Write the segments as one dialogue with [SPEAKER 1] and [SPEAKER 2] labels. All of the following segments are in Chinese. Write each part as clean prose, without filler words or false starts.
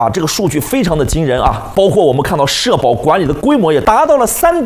[SPEAKER 1] 这个数据非常的惊人啊！包括我们看到社保管理的规模也达到了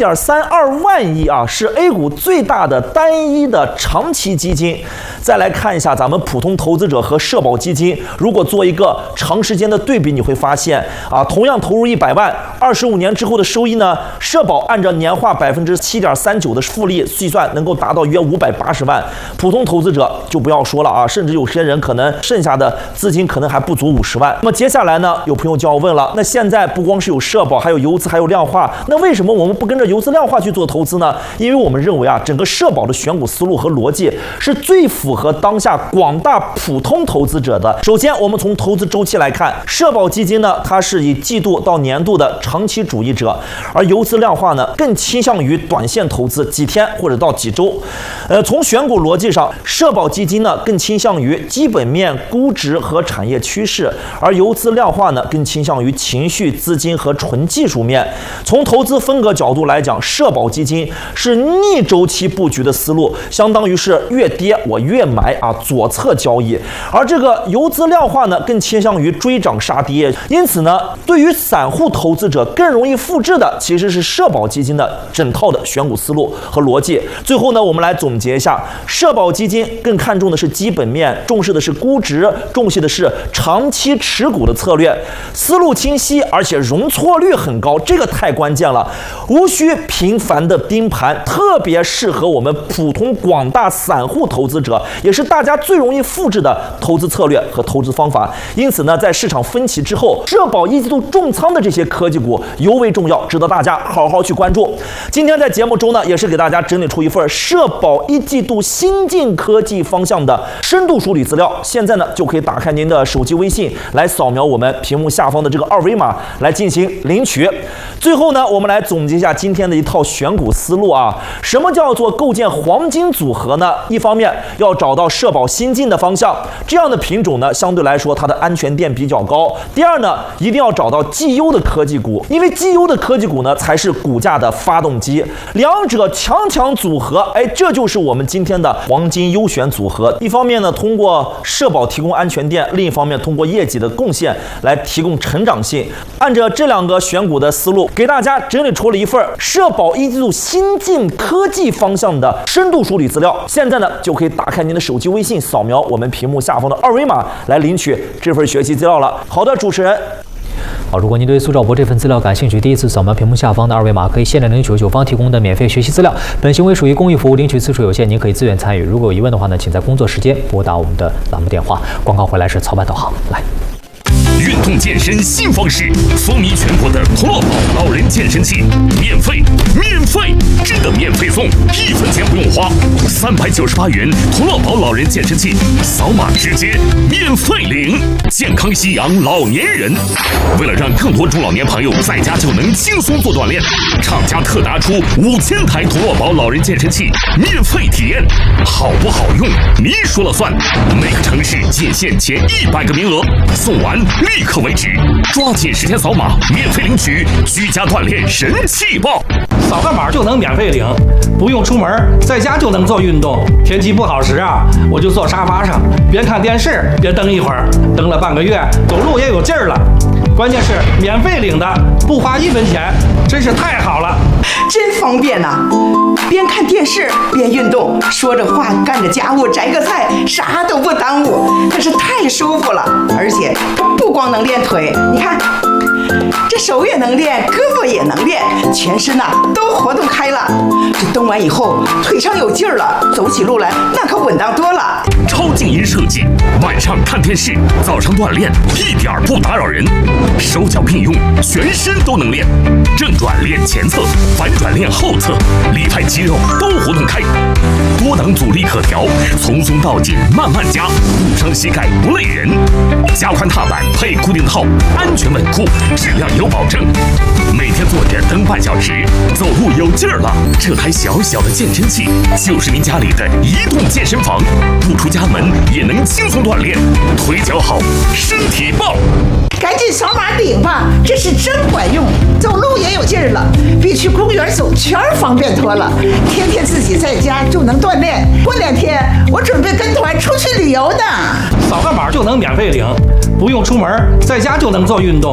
[SPEAKER 1] 3.32万亿啊，是 A 股最大的单一的长期基金。再来看一下咱们普通投资者和社保基金，如果做一个长时间的对比，你会发现同样投入100万，25年之后的收益呢，社保按照年化7.39%的复利计算，能够达到约580万。普通投资者就不要说了啊，甚至有些人可能剩下的资金可能还不足50万。那么接下来呢，有朋友就要问了，那现在不光是有社保，还有游资，还有量化，那为什么我们不跟着游资量化去做投资呢？因为我们认为整个社保的选股思路和逻辑是最符合当下广大普通投资者的。首先，我们从投资周期来看，社保基金呢，它是以季度到年度的长期主义者，而游资量化呢，更倾向于短线投资，几天或者到几周。从选股逻辑上，社保基金呢，更倾向于基本面、估值和产业趋势，而游资量化呢，更倾向于情绪、资金和纯技术面。从投资风格角度来讲，社保基金是逆周期布局的思路，相当于是越跌我越买左侧交易。而这个游资量化呢，更倾向于追涨杀跌。因此呢，对于散户投资者更容易复制的，其实是社保基金的整套的选股思路和逻辑。最后呢，我们来总结一下，社保基金更看重的是基本面，重视的是估值，重视的是长期持股的策略，思路清晰，而且容错率很高，这个太关键了。无需频繁的盯盘，特别适合我们普通广大散户投资者，也是大家最容易复制的投资策略和投资方法。因此呢，在市场分歧之后，社保一季度重仓的这些科技股尤为重要，值得大家好好去关注。今天在节目中呢，也是给大家整理出一份社保一季度新进科技方向的深度梳理资料。现在呢，就可以打开您的手机微信，来扫描我们屏幕下方的这个2维码来进行领取。最后呢，我们来总结一下今天的一套选股思路啊。什么叫做构建黄金组合呢？一方面要找到社保新进的方向，这样的品种呢，相对来说它的安全垫比较高。第二呢，一定要找到绩优的科技股，因为绩优的科技股呢，才是股价的发动机。两者强组合，这就是我们今天的黄金优选组合。一方面呢，通过社保提供安全垫，另一方面通过业绩的贡献来提供成长性。按照这两个选股的思路，给大家整理出了一份社保一季度新进科技方向的深度梳理资料。现在呢，就可以打开您的手机微信，扫描我们屏幕下方的2维码来领取这份学习资料了。好的，主持人。
[SPEAKER 2] 好，如果您对苏兆博这份资料感兴趣，第一次扫描屏幕下方的2维码，可以限量领取九方提供的免费学习资料。本行为属于公益服务，领取次数有限，您可以自愿参与。如果有疑问的话呢，请在工作时间拨打我们的栏目电话。广告回来是操盘导航，来。
[SPEAKER 3] 运动健身新方式，风靡全国的同乐宝老人健身器，免费，真的免费送，1分钱不用花，398元同乐宝老人健身器，扫码直接免费领，健康夕阳老年人。为了让更多中老年朋友在家就能轻松做锻炼，厂家特拿出5000台同乐宝老人健身器免费体验，好不好用你说了算。每个城市仅限前100个名额，送完立刻为止，抓紧时间扫码免费领取，居家锻炼神器报。
[SPEAKER 4] 扫个码就能免费领，不用出门，在家就能做运动。天气不好时我就坐沙发上，边看电视边蹬一会儿，蹬了半个月，走路也有劲儿了。关键是免费领的，不花1分钱，真是太好了，
[SPEAKER 5] 真方便呐！边看电视边运动，说着话干着家务，摘个菜，啥都不耽误，可是太舒服了。而且不光能练腿，你看这手也能练，胳膊也能练，全身都活动开了。这蹬完以后腿上有劲儿了，走起路来那可稳当多了。
[SPEAKER 3] 超静音设计，晚上看电视，早上锻炼，一点不打扰人。手脚并用，全身都能练，正转练前侧，反转练后侧，里外肌肉都活动开。多档阻力可调，从松到紧慢慢加，不伤膝盖不累人。加宽踏板配固定套，安全稳固，质量有保证。每天坐着蹬半小时，走路有劲儿了。这台小小的健身器就是您家里的移动健身房，不出家门也能轻松锻炼，腿脚好，身体棒。
[SPEAKER 5] 赶紧扫码领吧，这是真管用，走路也有劲儿了，比去公园走圈方便多了。天天自己在家就能锻炼，过2天我准备跟团出去旅游呢。
[SPEAKER 4] 扫个码就能免费领，不用出门，在家就能做运动。